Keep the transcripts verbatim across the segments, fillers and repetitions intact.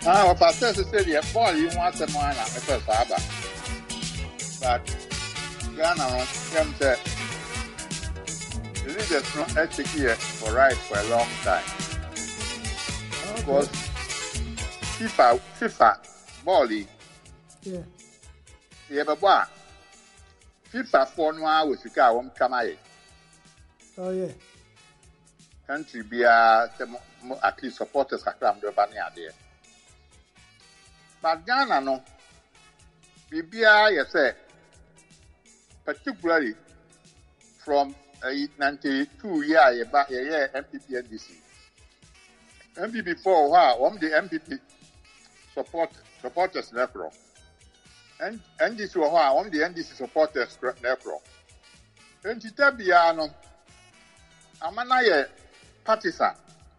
Ah, what pastor said, yeah, boy, you want some one at the first harbor. But Ghana, them said, the leaders not ethic here for right for a long time. Because FIFA, FIFA, Bali, yeah, yeah, but what? FIFA for no hours to go, won't come out. oh yeah. Country be a at least supporters are crammed up there. But Ghana, no, B B I, you say, particularly from uh, ninety-two year back a year M P P N D C. M P P for a while, one the M P P support supporters nepro. And N D C for a while, one the N D C supporters nepro. And to tell Biano, Amana partisan.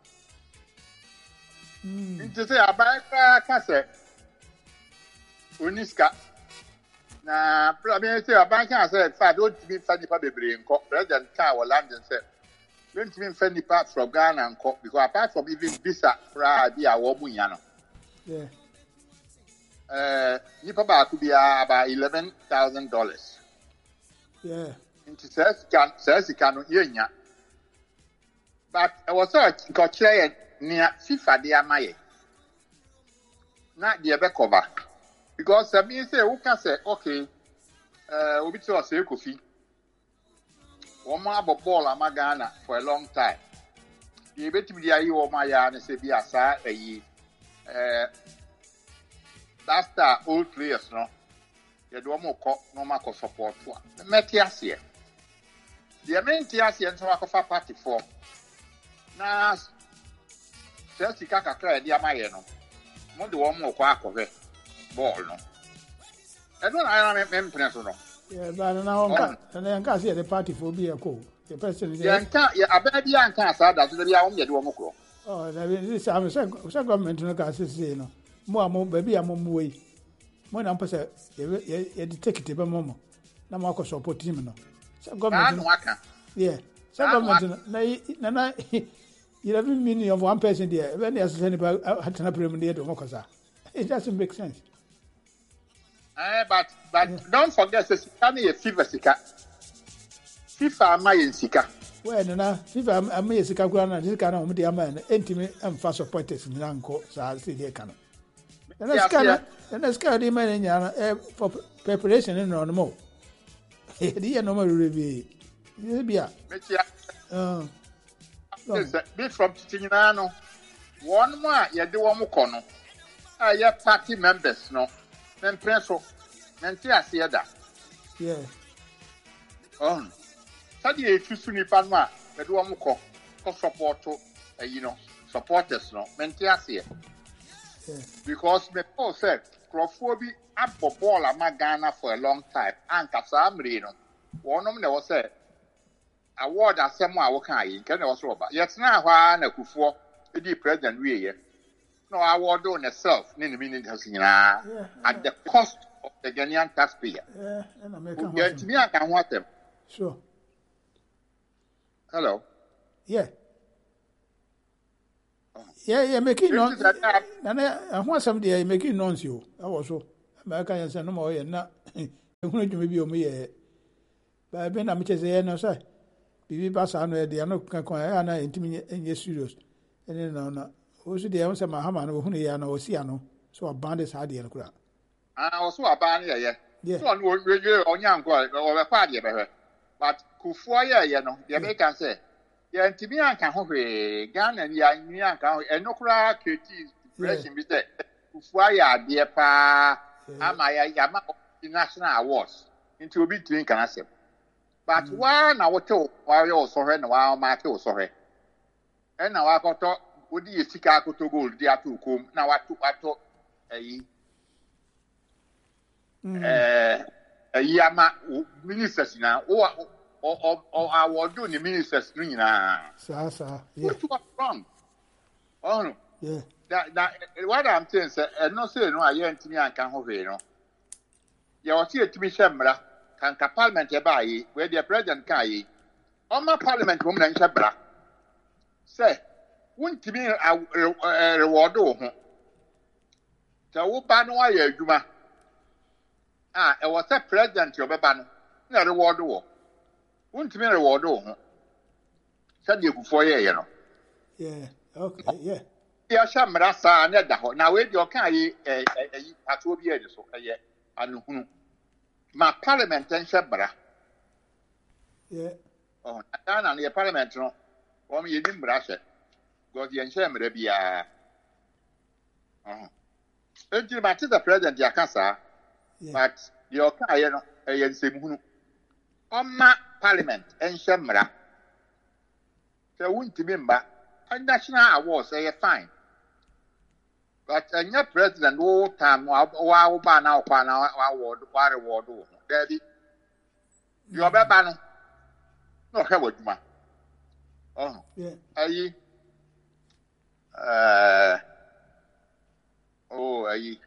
Mm. To say about cassette. Uniska. Na problem say about can say fa don't be funny pa bebre nko. President Car or London said don't be funny part from Ghana nko because apart from even visa fra bi a wo munya no. Yeah. Eh nipa ba ku bi about eleven thousand dollars. Yeah. Into says can says can no yenya. But I was so go clear near FIFA dey amaye. Na dey be cover. Because I mean, say, who can say, okay, uh, we be to say, Kofi. One more ball, I'm a Ghana for a long time. You bet me, I owe my yarn, say, be a sa, a ye. That's the old players, no? You do more no more support for. Metias here. The main Tias and so I could party for. Now, Chelsea can't cry, dear Mayeno. More the one more quack of it. Ball no. I don't I am impressed no. Yeah, but now on and then can see the party for be a co. The person is yeah, yeah, I bet you can say that to be a woman do amoko. Oh, that is I'm saying government no can say no. More more baby am more way. Mo na mpese ye ye take it be momo. Na mo support him no. So government no aka. Yeah. So government na na na eleven million of one person there. When they say about hatana premier there do mokosa. It doesn't make sense. Eh, but but yeah. Don't forget, it's a fever sika. FIFA am I sika. Well, no, FIFA am I sika grana. This kind of media man, intimate and fast supporters in Lanco, so I see they can. And that's kind of, and that's kind of man in for preparation in on more. The normal review. This be a. Uh, bit from Tinano. One more, you do one more. Ah, your party members, no. Then pencil, then tear that. Yeah. Oh, study a two sunny panma, the one more support to, you know, supporters, no. Mentiasia. Because me Paul said, Crawford up for ball at Magana for a long time, and Casamrino. One of them was said, award as someone will carry, can also, but yet now, one a Kufo, the president, we no, I will do myself, in the minute has at the cost of the Ghanaian taxpayer. Yeah, and I make to me, I can want them. Sure. Hello. Yeah. Oh. Yeah, yeah, making nonsense. And I want somebody making nonsense. You, I was so. American say no more, and not. You want to be on me, but I've been a much as I know, sir. Bibi Bassa, they are not going to intimidate in your studios. And then, no. Osu de onse mahama no hu ne ya na osia no so abande sa de no kura ah osu abande ye so no we onya nko o be kwa de be hwe but kufuo ye ye no de be kan say ye ntimi anka ho hwe Ghana ni anyi anka ho eno kura keti fresh bi say kufuo ya de pa ama ya ya ma national awards into obi twin kan asem but wa na wo te wa ye o so hwe na wa ma ke o so hwe e na wa koto odi yesika akoto gold dia to kom na watu ato eyi eh eyi ama ministers na o o o award ni ministers no nyina sa sa yeah what wrong oh no yeah that that what I'm saying say e no say no aye ntimi anka ho hwe no ye o tie timi hwemra kan ka parliament e ba yi where the president kan yi o ma parliament mo na hwebra say won't be a reward. So wo ba no aye adwuma. Ah, e was a president your beba no. Na reward wo. Wontimi reward wo ho. Said you before ye no. Yeah, okay, yeah. Ya shamra sa na da ho. Na we di o kan yi eh eh pato bi e so eh anuhunu. Ma parliament en shabra. Yeah. Oh, na na na parliament no. Wo me yedim bra hye. God yen shamra bia. Oh. Enti ma the president ya kasa. But the o kan ye no eh yen semhunu. Oma parliament en shamra. So wontimi mba. And national awards say fine. But a new president all time wow ban now pan award what reward Daddy. Your baba no have what man. Oh yeah. Aye. Uh oh aye.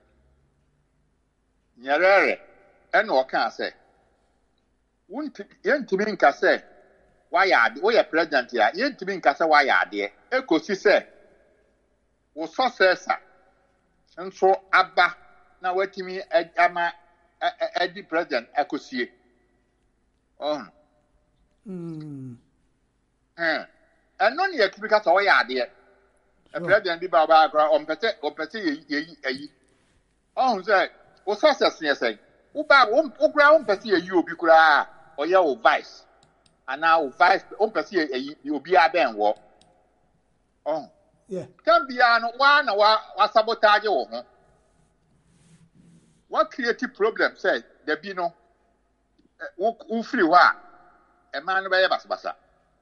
Nyarere and what can say? Won't yen to me can say why are we president here? Yen to me can say why are there? Eko si say wo successor nso aba na watimi ama edi president akosie oh mm eh eno ne yatimi ka so ya ade e president bi ba ba akra ompete ompete yi yi ayi oh say wo successor ne say wo ba wo kura ompete yi obi kura oye wo vice ana wo vice ompete yi obi aben wo oh yeah. Can be an one or sabotage or what creative problem said there be no who free wa a man by Bassa.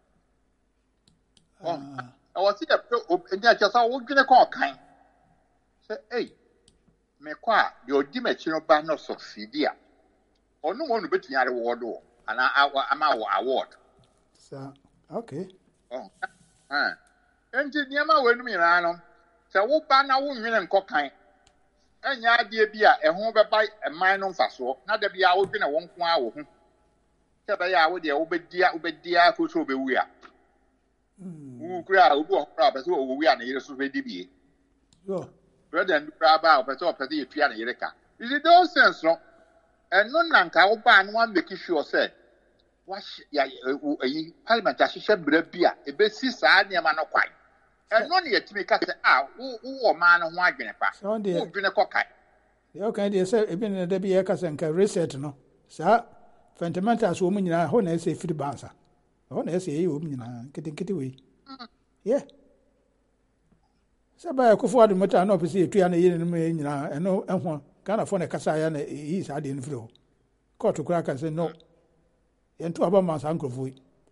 Oh, I was in there just all going to call kind. Say, hey, me qua your dimensional banner succeed dear. Or no one between our award and our award. So, okay. Oh, ah. Enti niema wenu mi rano se wo ba na wo nwene nkokan enya ade bia ehun beba eman no mfaso na da bia wo dwene wo nko a wo hu se ba ya wo de wo bedia wo bedia ko so bewu ya mm wo kura wo bo kura ba so wo wu ya na yire so bedi bie yo brother ndu kura ba o so pese ye tua na yire ka is it those sense no eno nanka wo ba no one make sure say wash ya yi parliament ahihye bra bia ebesi saa ne ma no kwai eno ne yetimi ka se ah wo wo ma no ho adwene pa wo dwene kokai e o kan de se ebi ne da bia ka se nka reset no saa fundamental so mu nyina ho na ese firi bansa ho na ese yi wo mu nyina kitinkiti we yeah saba ko fo adu mota na opese etua na yire no mu nyina eno ehwo kana fo na kasa ya na yi saa de no firi ho court kura ka se no yento aba mansa nkrofoi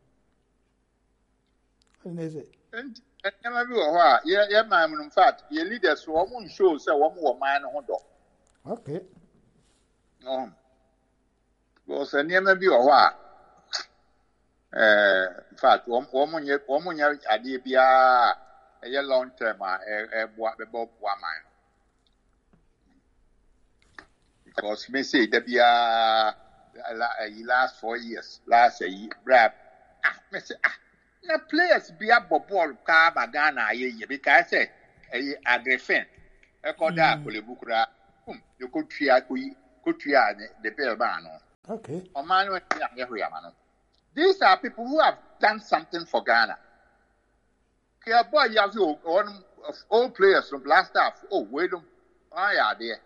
ene se and ema bi wo ho a ye ye man in fact ye leaders wo mu show say wo mu wo man no ho do okay no go se ema bi wo ho a eh in fact wo wo mu nye wo mu nye ade bia e ye long term a e boa be bo boa man because me say da bia last four years last year rap ah me say ah na players be a ball ka ba Ghana ye because say eh agrefen e ko da kolebu kura um you go tria ko ko tria the bell ba no okay o man we ya ye ho ya ma no these are people who have done something for Ghana care boy you have one of all players from last half oh wait them ah ya there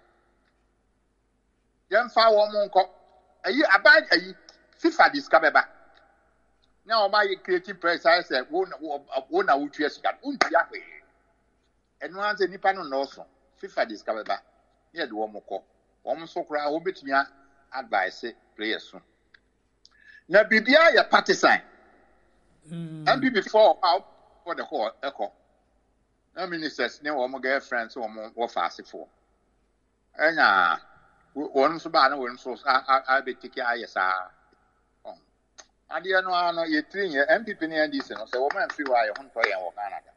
dem fa wo mo nko ayi aban ayi FIFA discover now my creative press I said won won na wutu esika untia hwe eno anze nipa no no so FIFA discover ba ye de wo moko wo so kra wo betumia advice players so na bibia ya partisan mm and before out for the whole echo na ministers ne wo mo girlfriends wo mo wo fast for enya won so ba na won so a a betiki ayesa oh ade no ano ye trin ye M P P ne N D C no se wo man fi wa ye ho to ye wo Canada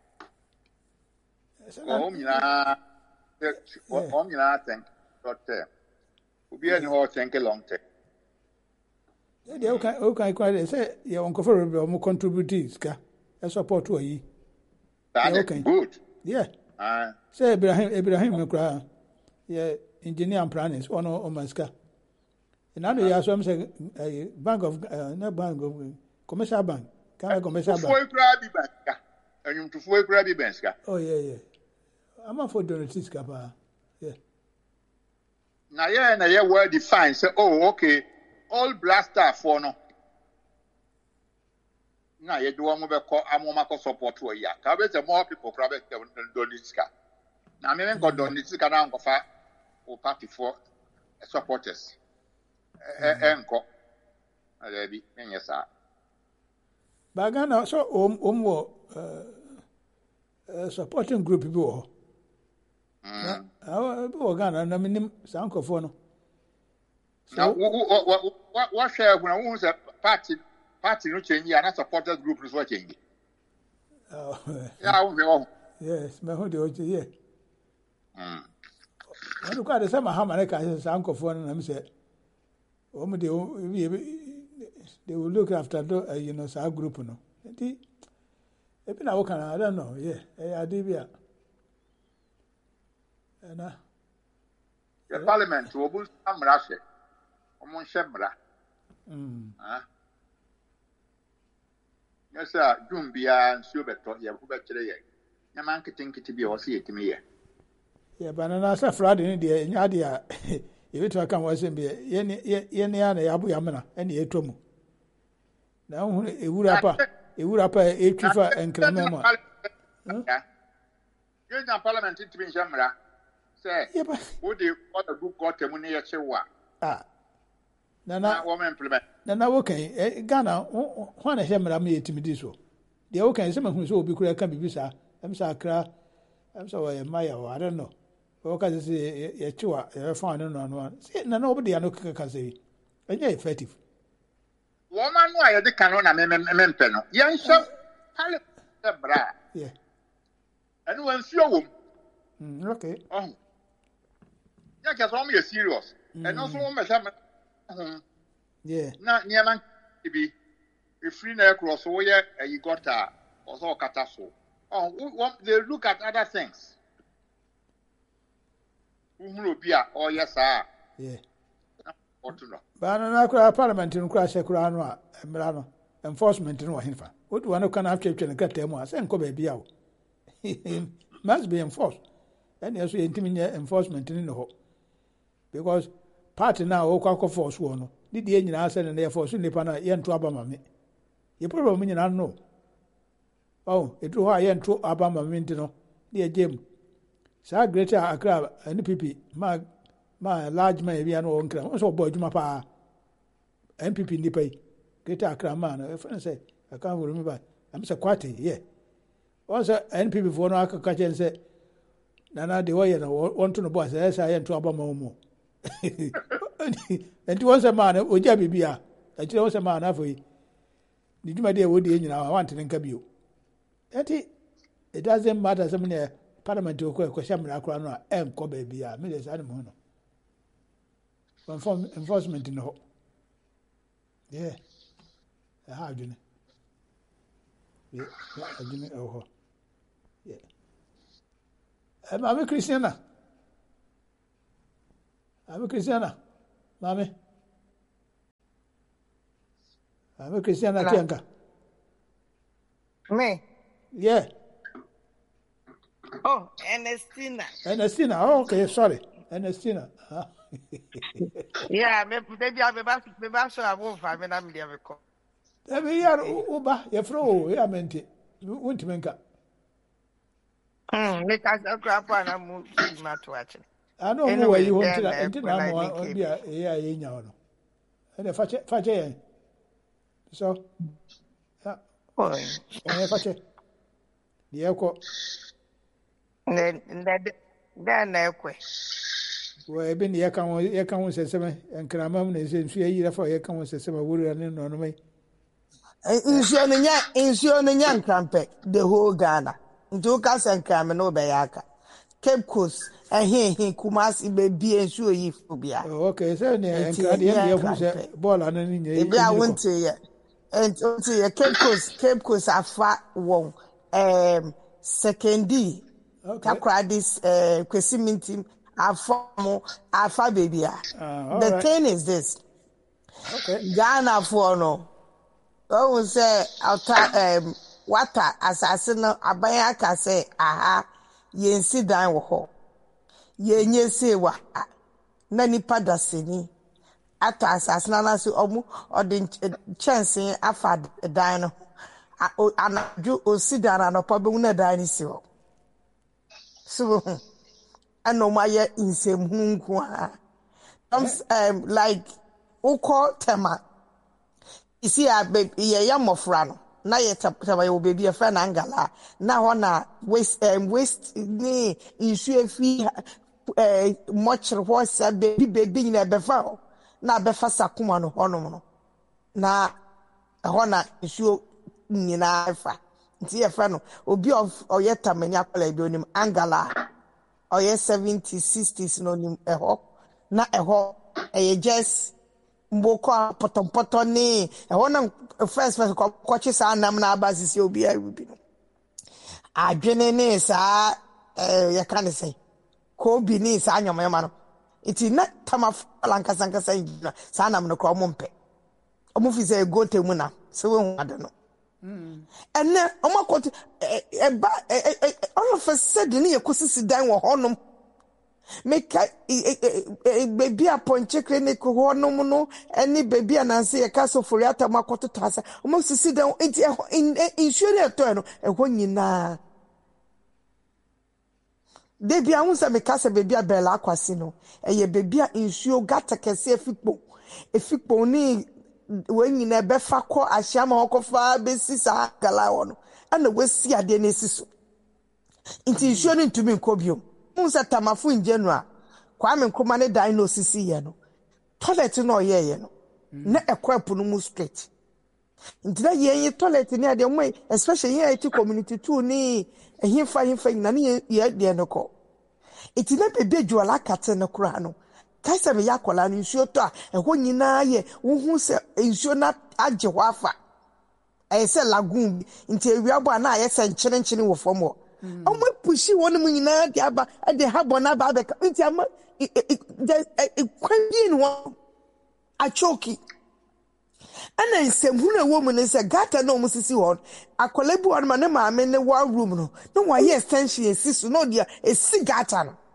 o mina o mina think short term obi ani ho think long term e de o kan o kan kwa say ye won ko for be mo contribute ska e support o yi okay good yeah ah say Ibrahim Ibrahim kra yeah, engineer and planners, one or Maska. And I know you have some say a bank of uh, no bank of commercial bank. Can I commercial bank? Four crabby bank. And you to four crabby banks. Oh, yeah, yeah. I'm not for donatis, Kappa. Yeah. Now, yeah, and I hear well defined. Say, oh, okay. All blaster for no. Now, you do want to call Amomako support to a year. Cabbages are more people crab than Donitska. Now, I mean, got Donitska down of or party for supporters. Enko. There be, yes, sir. Bagana, so, um, um, uh, supporting group people. Mm. I Ghana, na minim sanko no. Now, what what what share when I was a party party no change and a supporters group is watching. Oh, yeah, yes, me who do yeah. Mm. I look at the same Hamaneka as sanko for no, I'm say. Oh, they they will look after the you know our group no. Eti, ebi na wokan I don't know, yeah, eh adibia. Na the parliament will be some Russia. Omon Shemra. Mm. Ah. Yes, sir. Dumbia and Subeto, you have better. Yaman can think to be or see it to me. Yeah, but I said Friday in the Nadia. If it can was in be any other Abu Yamana, any Etomu. Now, it would up it would up a Trifa and Clamema. You're not parliament to be Jamra. Say, would you what a good got a money at Chewa? Ah, Nana, woman implement. Nana, okay, Ghana, one of them, I'm here to me this one. The okay, someone who's so big can be visa. I'm so cra, I'm so a Maya, I don't know. Okay, say a chua, a fine on one. See, nobody I know can say. And you're effective. Woman, why the canon and memento? Young shop, Pallet, bra. Yeah. And when few. Okay. Oh. Yeah, because only a serious. And also, yeah. Not near man to be a free neck cross over here, and you got a also catastrophe. Oh, they look at other things. Who be a oh, yes, sir. Yeah. What to know? But I know Parliament in Crash Kurano, Embrano, enforcement in Wahinfa. What one can have church and cut them was and Kobe Biao. Must be enforced. And also intimate enforcement in the hole. Because party now, Okako force one. Did the engine answer and therefore soon upon a yen to Abama. You probably mean I know. Oh, it drew high end to Abama Mintino, dear Jim. Sa greater a crab and P P, my my large man, be an own crab. Also, boy, Jumapa M P P Nippay, greater a crab man. A friend say, I can't remember. I'm so quite, yeah. Also, N P P for no catch and say, Nana, the way I want to know, boss, as I am to Abama. And to once a man, Ojabi Bia, and to once a man, Afoy. Did you, my dear, would you know? I want to think of you. It doesn't matter, some near Parliament to a question, Acrana, and Kobe Bia, Miller's animal. Enforcement in the hole. Yeah. How do you know? Yeah, oh, yeah. I'm a Christiana. I'm a Christiana. Mammy. I'm a Christiana Tianka. Me? Yeah. Oh, Ernestina. Ernestina. Oh, okay, sorry. Ernestina. Huh? Yeah, maybe I'll be back. Maybe I'm sure I won't find me. I'm the call. I mean, you're Uba, you're fro, yeah, meant it. Won't you make up? Hmm, make us a crap and I'm not watching. I know where you want to enter. I'm be a yeah, you know. And if I check, so, yeah, oh, if I check, the echo. Then, then, then, well, been the account, the account says seven, and Cramam is in three years for your account says seven, wood and on me. Insuring young crampet, the whole Ghana. Dukas and Cram no Bayaka. Cape Coast, and here he Kumasi baby and sure you phobia. Okay, so the ball and in I won't say it. And to Cape Coast, Cape Coast are fat one. Um, second D. Takradis, uh, Quesimintim, Afomo, afa baby. Uh, the right. thing is this. Okay. Ghana for no. Oh, say, outa, um, water, assassin, abaya ka say, aha, yen si dan wo ho. Yen ye say wa, na nipa da seni. Ata assassin na si omu, or the chance afa dan no. Anaju o si dan na no pabe una dan si ho. So, ano ma ye insem hu nko ha. Um, like, uko tema. You see, a baby, ye yam of rano. Na ye tap your baby a friend angala. Na wana waste um waste ni issue fee uh much was a baby baby in a befa. Na befa sakuma no hono. Na hona issue nina fa. Nti ye friend no obi of oyeta many akola bi onim angala. Oye seventy sixties no nim eho. Na eho eye just mboko potom potom ni e wona first first ko chi sa nam na abasisi obi arubi no adwene ni sa eh ya kan say ko bi ni sa anyoma no iti na tamaf lankasa nkasa ina sa nam no ko mo mpe omo fi say go temu na se we hu ade no mm enne omo ko e ba all of a sudden ni ekosisi dan wo honom make baby a ponche clinic ho no mu no any baby ananse ye ka so foriata makoto tasa omo sisi dan in insure to no e ho nyina baby a unsa me ka se baby a bela akwasi no e ye baby a insure gata kese efikpo efikpo ni we nyina be fa ko ahyama hokofa be sisa gala wo no ana wasi ade na esiso inti insure no ntumi nkobio Unsa tamafu in general. Kwame Nkrumah ne diagnosis ye no. Toilet no ye ye no. Na ekwapu no mu straight. Ntina ye ye toilet ni ade mo especially ye iti community too ni ehimfa himfa na ne ye de no ko. Iti na bebe juala kate no kura no. Kaisa me yakola no nsuo to a eho nyina ye wo hu se nsuo na age ho afa. Aye se lagoon nti ewiabo na aye se nkyene nkyene wo fom. Omo pushi wonu mu nyina de aba de habona ba be nti ama kwandi no achoki ana nsem hu na wo mu ne se gata na omo sisi ho akolebu wonu ma ne ma me ne wa room no no wa ye extension esisu no dia esi gata no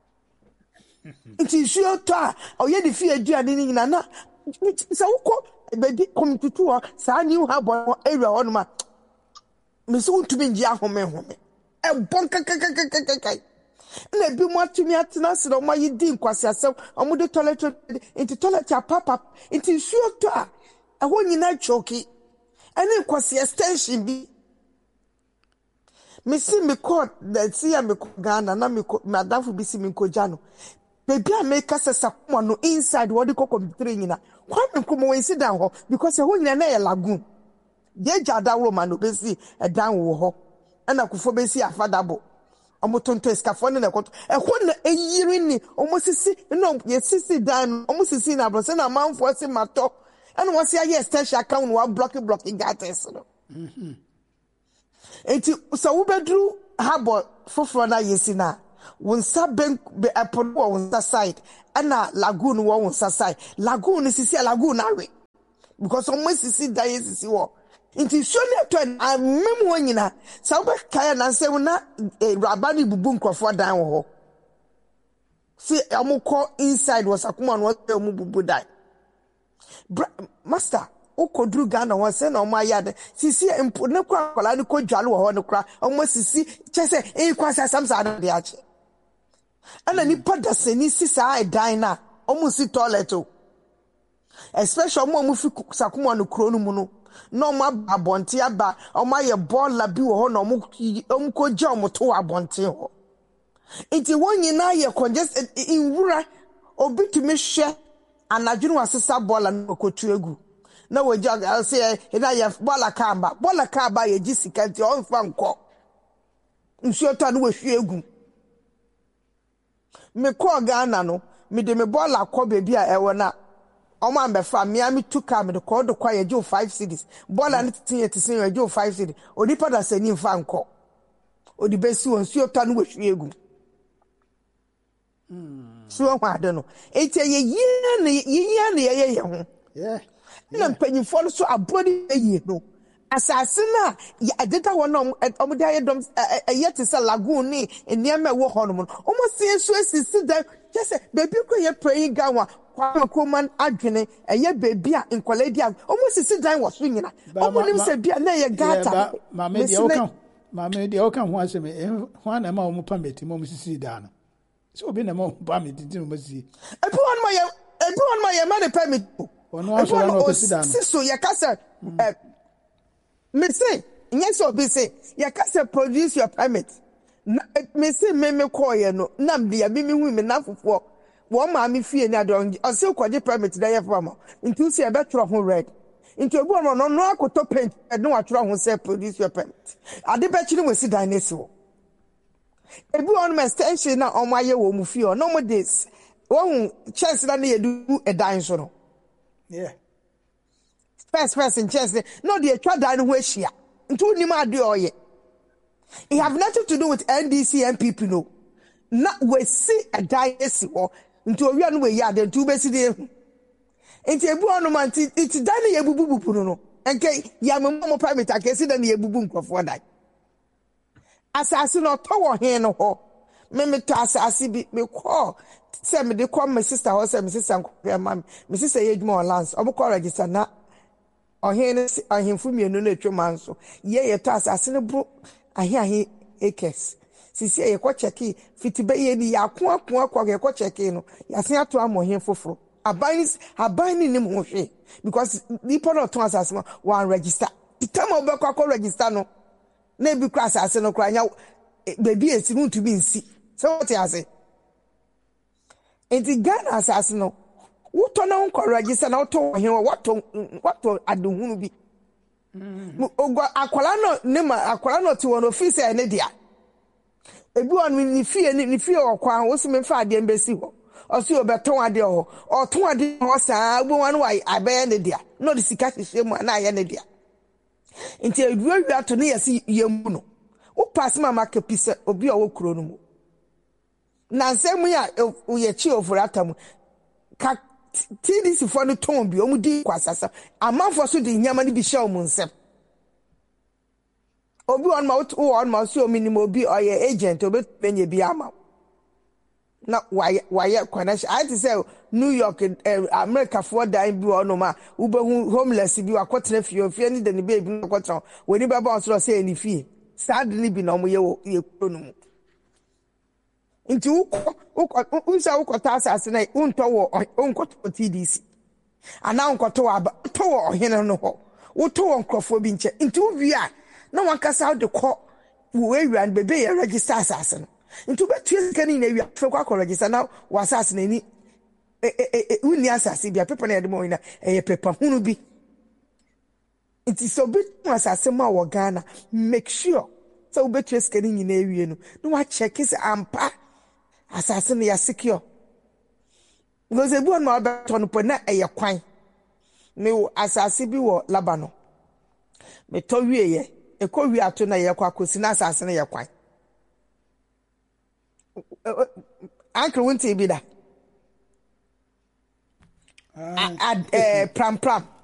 nti shuo to a oye de fi aduane ni nyina na se wukọ baby komitutu ho sa new habon area wonu ma me so ntumi ngi ahome home e bon kakakakakakai na bi mo atumi atena se no ma yidi nkwase asem omo de toilet into toilet papa into sure to a ho nyina choki ene nkwase extension bi me see me call that see me Ghana na me madam bi see me koja no baby a make us sakuma no inside what the computer nyina kwa me komo we sit down ho because ho nyina na ye lagoon de jada wo ma no be see e dan wo ho ana kufo be si afadabo omo tonto eskafo ne nakoto e ho na eyiri ni omo sisi no ye sisi dan omo sisi na bro se na manfo si mato ana wo si aye extension account wa block block gates no mhm enti so wo bedru habo foforo na yesi na wonsa ben be apon wo wonsa side ana lagoon wo wonsa side lagoon sisi lagoon awe because omo sisi dan sisi wo inti shoni to amem wonyina sa wo kaya na nsem na rabani bubu nkrofo dan wo ho si amukọ inside was akuma no omu bubu dan master ukodru Ghana won se na omo ayade sisi empo ne kwa kwala ni ko dwale wo ho ne kra omo sisi chese e kwasa samsa na de ache ana ni pada seni sisa dan na omo si toilet o especially omo omo fi sakuma no kro no mu no no ma abonte aba omo ye bola bi wo ho no omo omo ko ja omo to abonte ho iti wonyi na ye congest in wura obi to me hwe anadwunu asesa bola no kotu egu na waja say na ye bola kamba bola kamba ye jisika nti on fa nko nsuo to no hwe egu me ko Ghana no me de me bola ko bebi a ewo na omo ambefa me ami tuka me de ko do kwa ye jo five cities bola ne tin ye tin ye jo five cities onipa da sani fa nko odi besi won nsuo to no hwe egu so ho ade no enti ye yie na yie na ye ye ho yeah na mpanyimfo so abodi ye no asase na adeta ho no omo da ye dom ye te se lagoon ni eniam e wo ho no mo omo se so asisi da just baby ko ye praying gawa kwa koman adwene eye baby a nkwala dia omo sisi dan wo so nyina omo nim se bia na ye gata ma me dia o kan ma me dia o kan ho asem ho na ma omo pameti mo sisi da no so obi na ma pameti tin mo sisi ebi won ma ye ebi won ma ye ma ne permit ono aso na o sisi da no so ye kasa me say yes obi say ye kasa produce your permit me say me me call ye no nam dia me me hu me na fofo wo ma me fie ni adon o se kwaje permit da ye fama ntu se e betro ho red ntu obu no no no akoto paint e no atro ho say produce your permit ade be chiri we si dan nesi wo ebi on me extension na o ma ye wo mu fie no mo this wo hu chance na ye du e dan so no yeah first person chance no the twa dan ho ahia ntu ni ma ade oye it have nothing to do with N D C and people no na we see a dan esi wo ntu owi anu we ya de ntu be si de nti ebu onu man ti ti dan ye bubu bubu no enke ya me mo permit akesi dan ye bubu nkofo dan asase no to wo he no ho me me to asase bi me call say me de call my sister ho say my sister nkofo ma me sister ye djuma lance obo call register na ohene ahemfu mienu na etwa nso ye ye to asase no bro ahe ahe acres sisi ye ko cheki fitibe ye ni yakon akon akon ye ko cheki no yasen ato amohen foforo aban aban ni nim ho hwe because people not to asase no wan register the time obe kwa register no na bi kra asase no kra nya baby esi mu to bi nsi so what you say enti Ghana asase no wuto na unko register na wuto he wato wato aduhunu bi ogo akwala no ne ma akwala no ti won office e ne dia ebi on ni fie ni fie okwa wo si me fa ade mbesi ho osi obeton ade ho oton ade ho saa gbo wan wa abaye ne dia no de sika hihye mu na aye ne dia nti eduawi ato ne yesi yemu no wo pass mama kepise obi owo kuro no mu na nsemu ya ye chi ofuratam ka T D C for no ton bi omu di kwasasa amanfo so di nyama ni bi hye omu nsem obi on ma o on ma so minimum obi oye agent obi penye bi ama na why why connection I to say New York uh, America for dan bi on ma u be homeless bi akotena fie fie ni de ni be bi akotena we ni baba on so say ni fie sad ni bi na omu ye ye kuro no mu nti uko uko unsa uko tasa asene unto wo unko T D C ana unko to aba to wo ohene no ho wo to wo nkrofo bi nche nti uwia na wankasa de ko wo ewia bebe ye register asase no nti betu skani na ewia fe kwa register na wasase na ni e e uni asase bia pepa na ye de mo ina e pepa hunu bi nti so betu asase ma wo Ghana make sure so betu skani ni na ewie no no wa check is ampa asase no ya secure because ebu on ma beto no na eye kwan me asase bi wo Labano me to wie ye e ko wie ato na ye kwa kosi na asase no ye kwan uncle won't be da ah eh pram pram